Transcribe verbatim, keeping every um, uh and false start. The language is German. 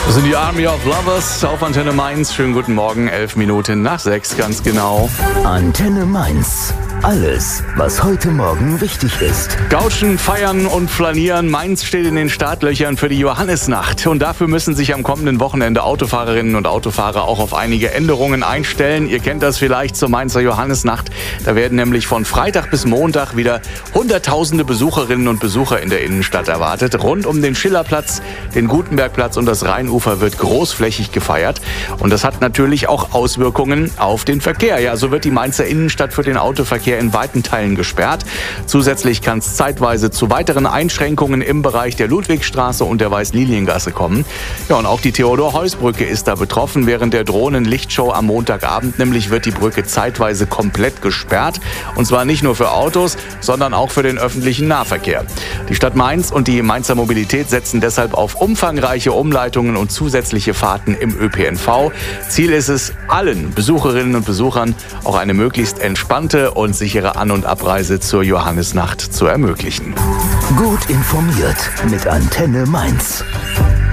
Das sind die Army of Lovers auf Antenne Mainz. Schönen guten Morgen, elf Minuten nach sechs, ganz genau. Antenne Mainz. Alles, was heute Morgen wichtig ist. Gauschen, feiern und flanieren. Mainz steht in den Startlöchern für die Johannisnacht. Und dafür müssen sich am kommenden Wochenende Autofahrerinnen und Autofahrer auch auf einige Änderungen einstellen. Ihr kennt das vielleicht zur Mainzer Johannisnacht. Da werden nämlich von Freitag bis Montag wieder Hunderttausende Besucherinnen und Besucher in der Innenstadt erwartet. Rund um den Schillerplatz, den Gutenbergplatz und das Rheinufer wird großflächig gefeiert. Und das hat natürlich auch Auswirkungen auf den Verkehr. Ja, so wird die Mainzer Innenstadt für den Autoverkehr in weiten Teilen gesperrt. Zusätzlich kann es zeitweise zu weiteren Einschränkungen im Bereich der Ludwigstraße und der Weiß-Lilien-Gasse kommen. Ja, und auch die Theodor-Heuss-Brücke ist da betroffen. Während der Drohnen-Lichtshow am Montagabend nämlich wird die Brücke zeitweise komplett gesperrt. Und zwar nicht nur für Autos, sondern auch für den öffentlichen Nahverkehr. Die Stadt Mainz und die Mainzer Mobilität setzen deshalb auf umfangreiche Umleitungen und zusätzliche Fahrten im Ö P N V. Ziel ist es, allen Besucherinnen und Besuchern auch eine möglichst entspannte und sichere An- und Abreise zur Johannisnacht zu ermöglichen. Gut informiert mit Antenne Mainz.